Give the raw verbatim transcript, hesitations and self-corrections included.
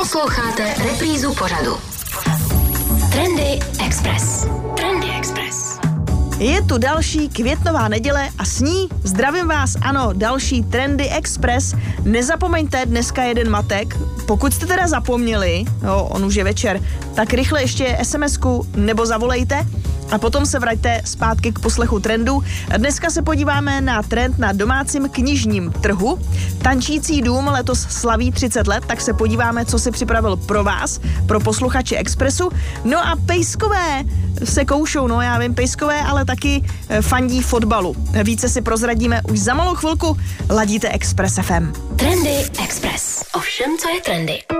Posloucháte reprízu pořadu. Trendy Express. Trendy Express. Je tu další květnová neděle a s ní zdravím vás, ano, další Trendy Express. Nezapomeňte, dneska jeden matek. Pokud jste teda zapomněli, jo, on už je večer, tak rychle ještě SMSku nebo zavolejte a potom se vraťte zpátky k poslechu trendů. Dneska se podíváme na trend na domácím knižním trhu. Tančící dům letos slaví třicet let, tak se podíváme, co si připravil pro vás, pro posluchače Expressu. No a pejskové se koušou, no já vím, pejskové, ale taky fandí fotbalu. Více si prozradíme už za malou chvilku. Ladíte Express F M. Trendy Express. Ovšem, co je trendy.